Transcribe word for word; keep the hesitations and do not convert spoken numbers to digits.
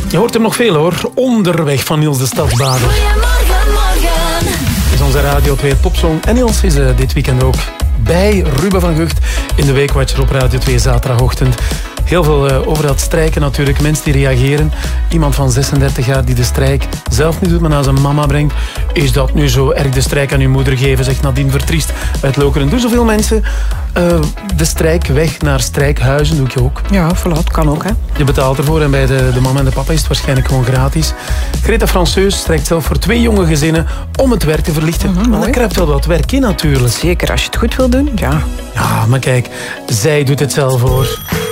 Je hoort er nog veel hoor. Onderweg van Niels de Stadsbader. Goedemorgen, morgen. Is onze Radio twee popsong. En Niels is uh, dit weekend ook bij Ruben van Gucht in de Weekwatcher op Radio twee zaterdagochtend. Heel veel uh, over dat strijken natuurlijk. Mensen die reageren. Iemand van zesendertig jaar die de strijk zelf niet doet, maar naar zijn mama brengt. Is dat nu zo erg de strijk aan uw moeder geven? Zegt Nadine Vertriest uit Lokeren. Doen zoveel mensen uh, de strijk weg naar strijkhuizen? Doe ik je ook. Ja, voilà, kan ook, hè. Je betaalt ervoor en bij de, de mama en de papa is het waarschijnlijk gewoon gratis. Greta Franseus strijkt zelf voor twee jonge gezinnen om het werk te verlichten. Mm-hmm, maar dan krijgt wel wat werk in natuurlijk. Zeker, als je het goed wil doen, ja. Ja, maar kijk, zij doet het zelf hoor.